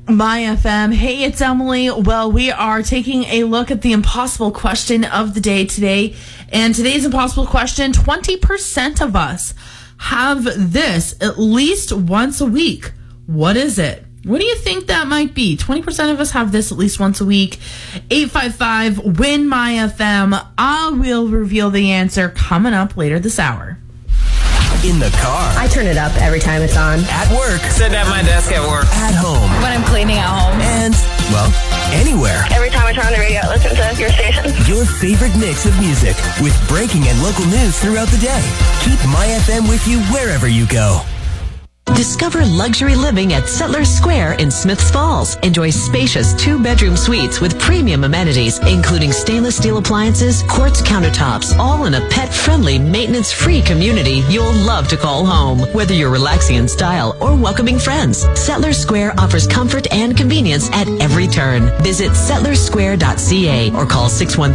My FM. Hey, it's Emily. Well, we are taking a look at the impossible question of the day today. And today's impossible question, 20% of us have this at least once a week. What is it? What do you think that might be? 20% of us have this at least once a week. 855-WIN-MY-FM. I will reveal the answer coming up later this hour. In the car. I turn it up every time it's on. At work. Sit at my desk at work. At home. When I'm cleaning at home. And, well, anywhere. Every time I turn on the radio, I listen to your station. Your favorite mix of music with breaking and local news throughout the day. Keep My FM with you wherever you go. Discover luxury living at Settlers Square in Smiths Falls. Enjoy spacious 2-bedroom suites with premium amenities, including stainless steel appliances, quartz countertops, all in a pet-friendly, maintenance-free community you'll love to call home. Whether you're relaxing in style or welcoming friends, Settlers Square offers comfort and convenience at every turn. Visit settlerssquare.ca or call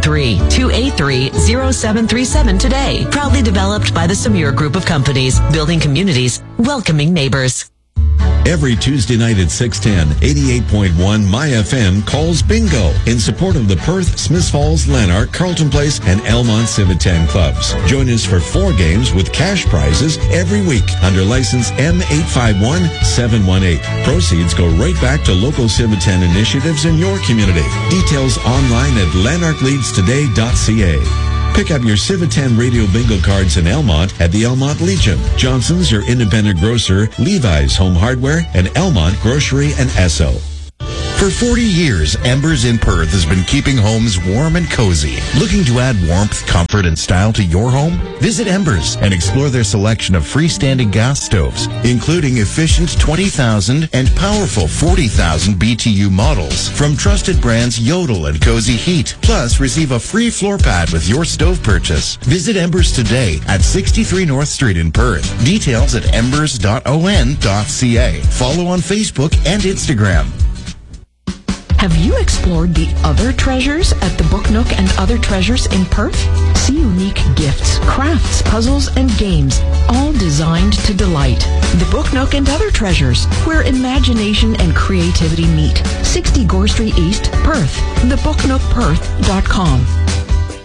613-283-0737 today. Proudly developed by the Samur Group of Companies, building communities, welcoming neighbors. Every Tuesday night at 6:10, 88.1 My FM calls bingo in support of the Perth, Smiths Falls, Lanark, Carlton Place, and Elmont Civitan clubs. Join us for 4 games with cash prizes every week under license M851718. Proceeds go right back to local Civitan initiatives in your community. Details online at lanarkleadstoday.ca. Pick up your Civitan Radio Bingo cards in Elmont at the Elmont Legion, Johnson's, your independent grocer, Levi's Home Hardware, and Elmont Grocery and Esso. For 40 years, Embers in Perth has been keeping homes warm and cozy. Looking to add warmth, comfort, and style to your home? Visit Embers and explore their selection of freestanding gas stoves, including efficient 20,000 and powerful 40,000 BTU models from trusted brands Yodel and Cozy Heat. Plus, receive a free floor pad with your stove purchase. Visit Embers today at 63 North Street in Perth. Details at embers.on.ca. Follow on Facebook and Instagram. Have you explored the other treasures at the Book Nook and Other Treasures in Perth? See unique gifts, crafts, puzzles, and games, all designed to delight. The Book Nook and Other Treasures, where imagination and creativity meet. 60 Gore Street East, Perth. thebooknookperth.com.